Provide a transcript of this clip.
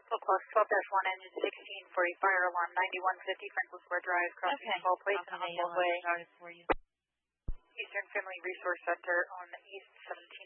Plus 12-1, engine 16 for a fire alarm, 9150 Franklin Square Drive, crossing the Ball Place and Humboldt Way. Start it for you. Eastern Family Resource Center on East 17